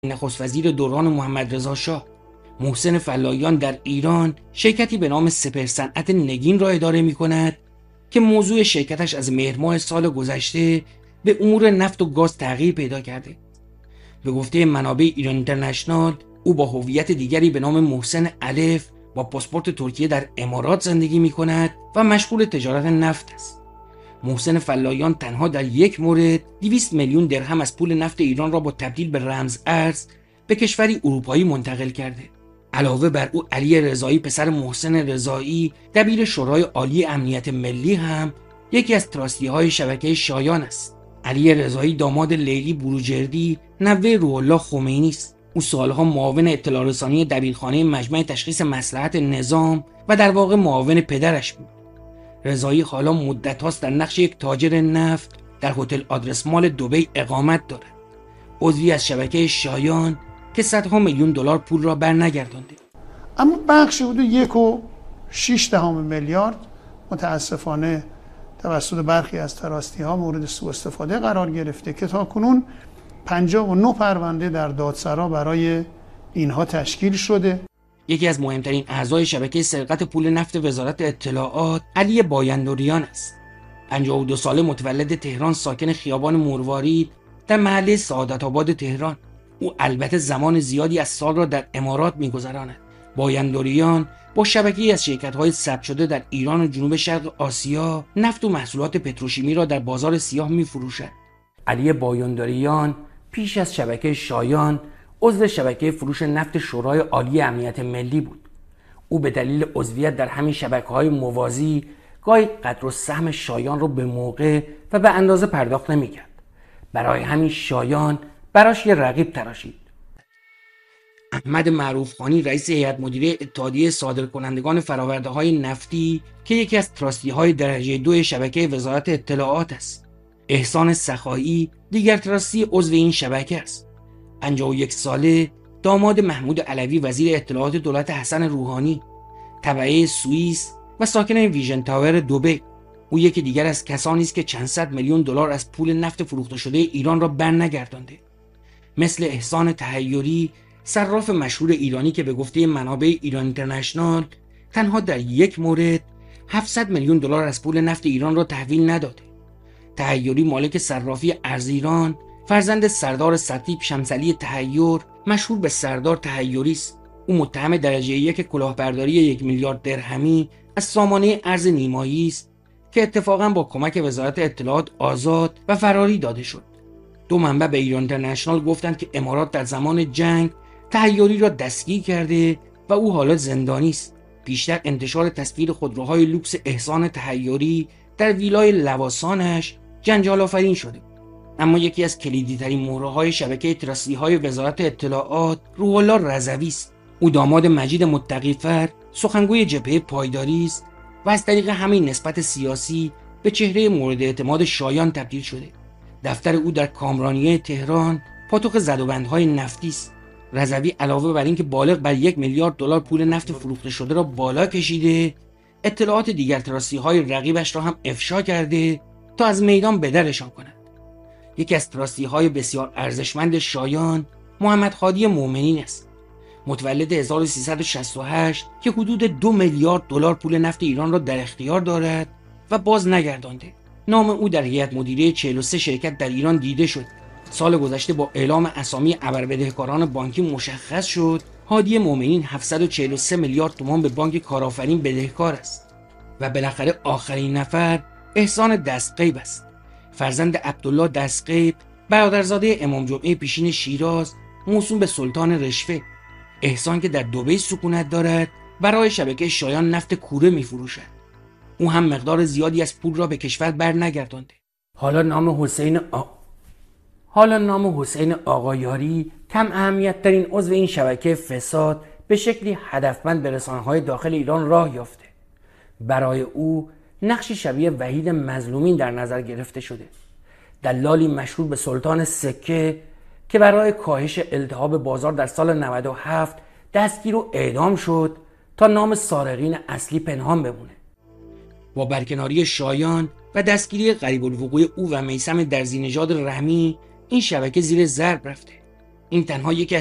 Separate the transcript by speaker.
Speaker 1: نخست وزیر دوران محمد رضا شاه محسن فلاییان در ایران شرکتی به نام سپهرصنعت نگین را اداره می کند که موضوع شرکتش از مهر ماه سال گذشته به امور نفت و گاز تغییر پیدا کرده. به گفته منابع ایران اینترنشنال، او با هویت دیگری به نام محسن الف با پاسپورت ترکیه در امارات زندگی می کند و مشغول تجارت نفت است. محسن فلاییان تنها در یک مورد 200 میلیون درهم از پول نفت ایران را با تبدیل به رمز ارز به کشوری اروپایی منتقل کرده. علاوه بر او، علی رضایی پسر محسن رضایی دبیر شورای عالی امنیت ملی هم یکی از تراستی‌های شبکه شایان است. علی رضایی داماد لیلی بروجردی نوه روح الله خمینی است. او سالها معاون اطلاع رسانی دبیرخانه مجمع تشخیص مصلحت نظام و در واقع معاون پدرش بود. رضایی حالا مدت هاست در نقش یک تاجر نفت در هتل آدرس مال دبی اقامت دارد. عضوی از شبکه شایان که صدها میلیون دلار پول را برنگردانده.
Speaker 2: اما بخشی حدود 1.6 میلیارد متاسفانه توسط برخی از تراستی ها مورد سوء استفاده قرار گرفته که تاکنون 59 پرونده در دادسرا برای اینها تشکیل شده.
Speaker 1: یکی از مهمترین اعضای شبکه سرقت پول نفت وزارت اطلاعات علی بایندوریان است. 52 ساله، متولد تهران، ساکن خیابان مروارید در محله سعادت آباد تهران. او البته زمان زیادی از سال را در امارات می‌گذراند. بایندوریان با شبکه‌ای از شرکت‌های ثبت شده در ایران و جنوب شرق آسیا نفت و محصولات پتروشیمی را در بازار سیاه می‌فروشد. علی بایندوریان پیش از شبکه شایان عضو شبکه فروش نفت شورای عالی امنیت ملی بود. او به دلیل عضویت در همین شبکه‌های موازی گاهی قدر و سهم شایان را به موقع و به اندازه پرداخت نمی‌کرد. برای همین شایان براش یه رقیب تراشید. احمد معروفخانی، رئیس هیئت مدیره اتحادیه صادرکنندگان فرآورده‌های نفتی که یکی از تراستی‌های درجه 2 شبکه وزارت اطلاعات است. احسان سخایی، دیگر تراستی عضو این شبکه است. 51 ساله، داماد محمود علوی وزیر اطلاعات دولت حسن روحانی، تبعه سوئیس و ساکن ویژن تاور دبی. او یکی دیگر از کسانی است که چند صد میلیون دلار از پول نفت فروخته شده ایران را برنگردانده. مثل احسان تحیری، صراف مشهور ایرانی که به گفته منابع ایران اینترنشنال تنها در یک مورد 700 میلیون دلار از پول نفت ایران را تحویل نداده. تحیری مالک صرافی ارز ایران، فرزند سردار سطیب شمسعلی تحیر مشهور به سردار تحیری است. او متهم درجه 1 کلاهبرداری 1 میلیارد درهمی از سامانه ارز نیمایی است که اتفاقاً با کمک وزارت اطلاعات آزاد و فراری داده شد. دو منبع به ایران اینترنشنال گفتند که امارات در زمان جنگ تحیری را دستگیر کرده و او حالا زندانی است. بیشتر انتشار تصویر خودروهای لوکس احسان تحیری در ویلای لواسانش جنجال آفرین شده. اما یکی از کلیدی ترین مهره‌های شبکه تراستی‌های وزارت اطلاعات روح الله رضوی است. او داماد مجید متقی‌فر، سخنگوی جبهه پایداری است و از طریق همین نسبت سیاسی به چهره مورد اعتماد شایان تبدیل شده. دفتر او در کامرانیه تهران پاتوق زدوبندهای نفتی است. رضوی علاوه بر اینکه بالغ بر 1 میلیارد دلار پول نفت فروخته شده را بالا کشیده، اطلاعات دیگر تراستی‌های رقیبش را هم افشا کرده تا از میدان بدرشان کند. یکی از تراستی‌های بسیار ارزشمند شایان محمد هادی مومنین است. متولد 1368 که حدود 2 میلیارد دلار پول نفت ایران را در اختیار دارد و باز نگردانده. نام او در هیئت مدیره 43 شرکت در ایران دیده شد. سال گذشته با اعلام اسامی ابربدهکاران بانکی مشخص شد هادی مومنین 743 میلیارد تومان به بانک کارآفرین بدهکار است. و بالاخره آخرین نفر احسان دستغیب است. فرزند عبدالله دستغیب، برادرزاده امام جمعه پیشین شیراز، موسوم به سلطان رشوه. احسان که در دبی سکونت دارد برای شبکه شایان نفت کوره می فروشد. او هم مقدار زیادی از پول را به کشور برنگردانده. حالا نام حسین آقایاری کم اهمیت ترین عضو این شبکه فساد به شکلی هدفمند به رسانه‌های داخل ایران راه یافته. برای او نقشی شبیه وحید مظلومین در نظر گرفته شده. دلالی مشهور به سلطان سکه که برای کاهش التهاب بازار در سال 97 دستگیر و اعدام شد تا نام سارقین اصلی پنهان بمونه. با برکناری شایان و دستگیری قریب الوقوع او و میثم درزی نژاد رحمی، این شبکه زیر ضرب رفته. این تنها یکی